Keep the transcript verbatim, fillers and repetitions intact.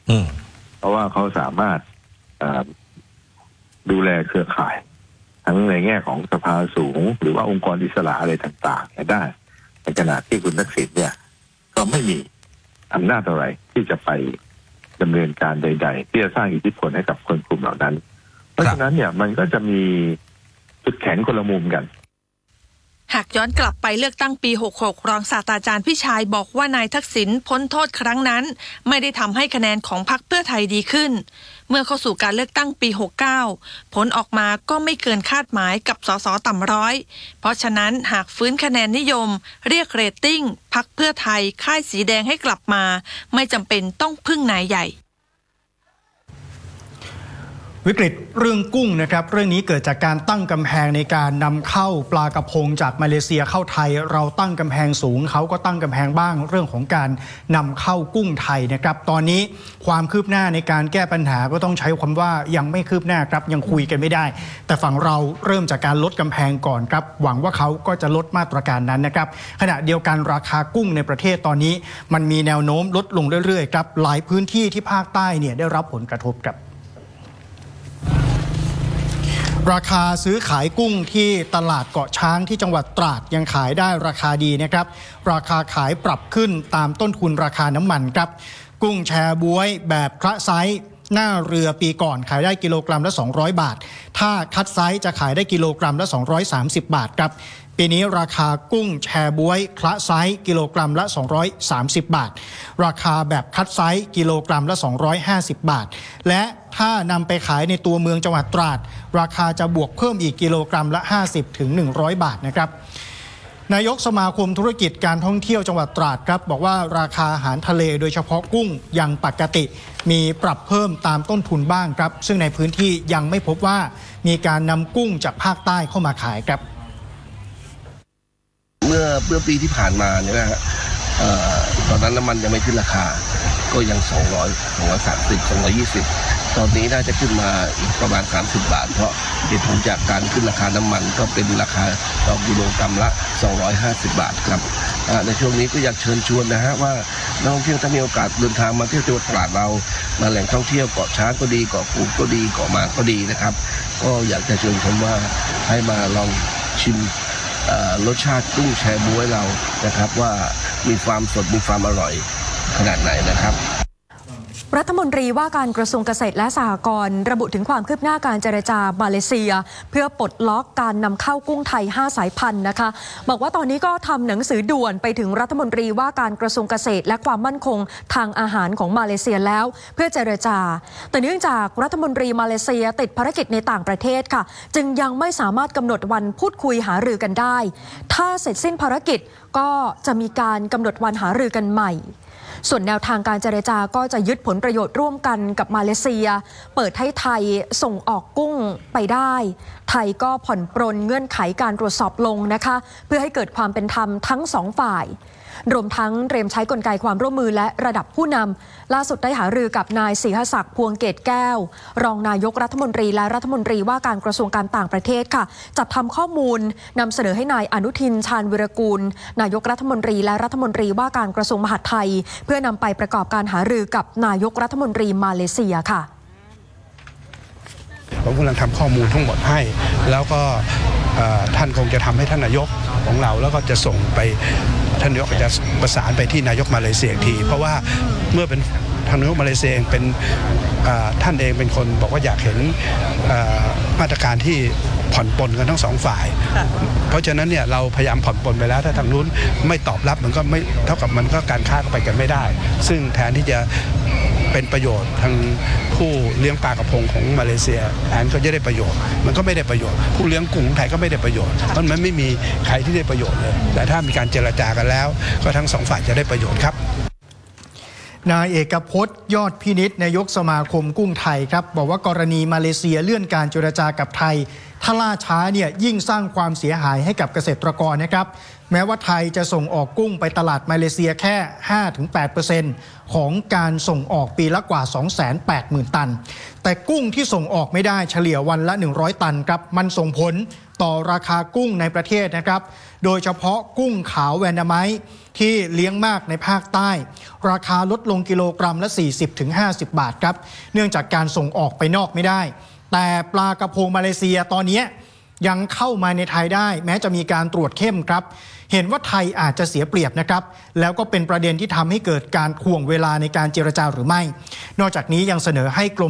เพราะว่าเขาสามารถดูแลเครือข่ายทั้งในแง่ของสภาสูงหรือว่าองค์กรอิสระอะไรต่างๆได้ในขณะที่คุณทักษิณเนี่ยก็ไม่มีอำนาจอะไรที่จะไปดำเนินการใดๆที่จะสร้างอิทธิพลให้กับคนกลุ่มเหล่านั้นเพราะฉะนั้นเนี่ยมันก็จะมีจุดแข็งคนละมุมกันหากย้อนกลับไปเลือกตั้งปีหกหกรองศาสตราจารย์พิชัยบอกว่านายทักษิณพ้นโทษครั้งนั้นไม่ได้ทำให้คะแนนของพรรคเพื่อไทยดีขึ้นเมื่อเข้าสู่การเลือกตั้งปีหกเก้าผลออกมาก็ไม่เกินคาดหมายกับสสต่ำร้อยเพราะฉะนั้นหากฟื้นคะแนนนิยมเรียกเรตติ้งพรรคเพื่อไทยค่ายสีแดงให้กลับมาไม่จำเป็นต้องพึ่งนายใหญ่วิกฤตเรื่องกุ้งนะครับเรื่องนี้เกิดจากการตั้งกำแพงในการนำเข้าปลากระพงจากมาเลเซียเข้าไทยเราตั้งกำแพงสูงเขาก็ตั้งกำแพงบ้างเรื่องของการนำเข้ากุ้งไทยนะครับตอนนี้ความคืบหน้าในการแก้ปัญหาก็ต้องใช้คำว่ายังไม่คืบหน้าครับยังคุยกันไม่ได้แต่ฝั่งเราเริ่มจากการลดกำแพงก่อนครับหวังว่าเขาก็จะลดมาตรการนั้นนะครับขณะเดียวกันราคากุ้งในประเทศตอนนี้มันมีแนวโน้มลดลงเรื่อยๆครับหลายพื้นที่ที่ภาคใต้เนี่ยได้รับผลกระทบครับราคาซื้อขายกุ้งที่ตลาดเกาะช้างที่จังหวัดตราดยังขายได้ราคาดีนะครับราคาขายปรับขึ้นตามต้นทุนราคาน้ำมันครับกุ้งแชบ๊วยแบบคละไซส์หน้าเรือปีก่อนขายได้กิโลกรัมละสองร้อยบาทถ้าคัดไซส์จะขายได้กิโลกรัมละสองร้อยสามสิบบาทครับปีนี้ราคากุ้งแชบ๊วยคละไซส์กิโลกรัมละสองร้อยสามสิบบาทราคาแบบคัดไซส์กิโลกรัมละสองร้อยห้าสิบบาทและถ้านำไปขายในตัวเมืองจังหวัดตราดราคาจะบวกเพิ่มอีกกิโลกรัมละห้าสิบถึงหนึ่งร้อยบาทนะครับนายกสมาคมธุรกิจการท่องเที่ยวจังหวัดตราดครับบอกว่าราคาอาหารทะเลโดยเฉพาะกุ้งยังปกติมีปรับเพิ่มตามต้นทุนบ้างครับซึ่งในพื้นที่ยังไม่พบว่ามีการนำกุ้งจากภาคใต้เข้ามาขายครับเมื่อเมื่อปีที่ผ่านมาเนี่ยนะฮะตอนนั้นน้ำมันยังไม่ขึ้นราคาก็ยังสองร้อย สองร้อยสามสิบ สองร้อยยี่สิบตอนนี้น่าจะขึ้นมาอีกประมาณสามสิบบาทเพราะเหตุผลจากการขึ้นราคาน้ำมันก็เป็นราคาต่อกิโลกรัมละสองร้อยห้าสิบบาทครับในช่วงนี้ก็อยากเชิญชวนนะฮะว่านักท่องเที่ยวถ้ามีโอกาสเดินทางมาเที่ยวจังหวัดตราดเรามาแหล่งท่องเที่ยวเกาะช้างก็ดีเกาะกูดก็ดีเกาะหมากก็ดีนะครับก็อยากจะเชิญชมว่าให้มาลองชิมรสชาติกุ้งแชบ๊วยเรานะครับว่ามีความสดมีความอร่อยขนาดไหนนะครับรัฐมนตรีว่าการกระทรวงเกษตรและสหกรณ์ระบุถึงความคืบหน้าการเจรจามาเลเซียเพื่อปลดล็อกการนำเข้ากุ้งไทยห้าสายพันธุ์นะคะบอกว่าตอนนี้ก็ทำหนังสือด่วนไปถึงรัฐมนตรีว่าการกระทรวงเกษตรและความมั่นคงทางอาหารของมาเลเซียแล้วเพื่อเจรจาแต่เนื่องจากรัฐมนตรีมาเลเซียติดภารกิจในต่างประเทศค่ะจึงยังไม่สามารถกำหนดวันพูดคุยหารือกันได้ถ้าเสร็จสิ้นภารกิจก็จะมีการกำหนดวันหารือกันใหม่ส่วนแนวทางการเจรจาก็จะยึดผลประโยชน์ร่วมกันกับมาเลเซียเปิดให้ไทยส่งออกกุ้งไปได้ไทยก็ผ่อนปรนเงื่อนไขการตรวจสอบลงนะคะเพื่อให้เกิดความเป็นธรรมทั้งสองฝ่ายรวมทั้งเตรียมใช้กลไกความร่วมมือและระดับผู้นำล่าสุดได้หารือกับนายศรีหศักดิ์พวงเกตแก้วรองนายกรัฐมนตรีและรัฐมนตรีว่าการกระทรวงการต่างประเทศค่ะจัดทำข้อมูลนำเสนอให้นายอนุทินชาญวิรากูลนายกรัฐมนตรีและรัฐมนตรีว่าการกระทรวงมหาดไทยเพื่อนำไปประกอบการหารือกับนายกรัฐมนตรีมาเลเซียค่ะผมกำลังทำข้อมูลทั้งหมดให้แล้วก็ท่านคงจะทำให้ท่านนายกของเราแล้วก็จะส่งไปท่านนายกจะประสานไปที่นายกมาเลเซียอีกทีเพราะว่าเมื่อเป็นทางนายกมาเลเซียเองเป็นท่านเองเป็นคนบอกว่าอยากเห็นมาตรการที่ผ่อนปลนกันทั้งสองฝ่ายเพราะฉะนั้นเนี่ยเราพยายามผ่อนปลนไปแล้วถ้าทางนู้นไม่ตอบรับมันก็ไม่เท่ากับมันก็การค้าก็ไปกันไม่ได้ซึ่งแทนที่จะเป็นประโยชน์ทางผู้เลี้ยงปลากระพงของมาเลเซียแทนก็จะได้ประโยชน์มันก็ไม่ได้ประโยชน์ผู้เลี้ยงกุ้งไทยก็ไม่ได้ประโยชน์เพราะมันไม่มีใครที่ได้ประโยชน์เลยแต่ถ้ามีการเจรจากันแล้วก็ทั้งสองฝ่ายจะได้ประโยชน์ครับนายเอกพจน์ยอดพินิจนายกสมาคมกุ้งไทยครับบอกว่ากรณีมาเลเซียเลื่อนการเจรจากับไทยถ้าล่าช้าเนี่ยยิ่งสร้างความเสียหายให้กับเกษตรกรนะครับแม้ว่าไทยจะส่งออกกุ้งไปตลาดมาเลเซียแค่ ห้าถึงแปดเปอร์เซ็นต์ ของการส่งออกปีละกว่า สองแสนแปดหมื่น ตันแต่กุ้งที่ส่งออกไม่ได้เฉลี่ยวันละหนึ่งร้อยตันครับมันส่งผลต่อราคากุ้งในประเทศนะครับโดยเฉพาะกุ้งขาวแวนนาไมต์ที่เลี้ยงมากในภาคใต้ราคาลดลงกิโลกรัมละ สี่สิบถึงห้าสิบ บาทครับเนื่องจากการส่งออกไปนอกไม่ได้แต่ปลากระพงมาเลเซียตอนนี้ยังเข้ามาในไทยได้แม้จะมีการตรวจเข้มครับเห็นว่าไทยอาจจะเสียเปรียบนะครับแล้วก็เป็นประเด็นที่ทำให้เกิดการถ่วงเวลาในการเจรจาหรือไม่นอกจากนี้ยังเสนอให้กรม